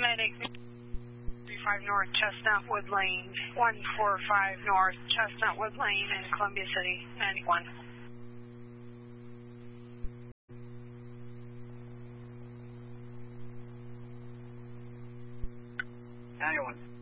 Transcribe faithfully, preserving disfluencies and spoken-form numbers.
Medic three five North Chestnut Wood Lane, one four five North Chestnut Wood Lane in Columbia City, ninety-one. ninety-one.